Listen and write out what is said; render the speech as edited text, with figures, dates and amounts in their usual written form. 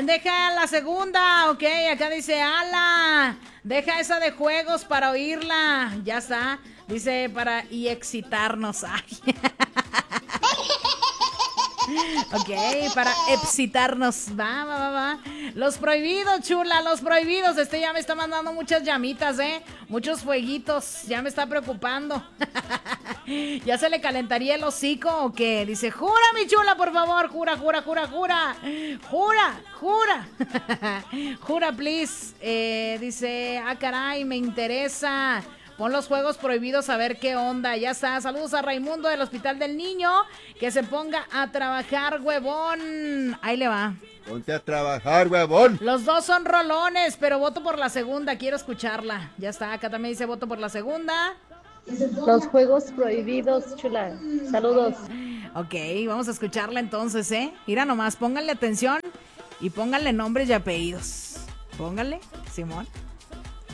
deja la segunda, ok, acá dice Ala, deja esa de juegos para oírla, ya está, dice y excitarnos, ay. Ok, para excitarnos. Va. Los prohibidos, chula, los prohibidos. Ya me está mandando muchas llamitas, muchos fueguitos. Ya me está preocupando. ¿Ya se le calentaría el hocico o qué? Dice, jura, mi chula, por favor. Jura. Jura, please. Dice, caray, me interesa. Pon los juegos prohibidos a ver qué onda. Ya está. Saludos a Raimundo del Hospital del Niño. Que se ponga a trabajar, huevón. Ahí le va. Ponte a trabajar, huevón. Los dos son rolones, pero voto por la segunda. Quiero escucharla. Ya está. Acá también dice voto por la segunda. Los juegos prohibidos, chula. Saludos. Ok, vamos a escucharla entonces, Mira nomás, pónganle atención y pónganle nombres y apellidos. Pónganle, Simón.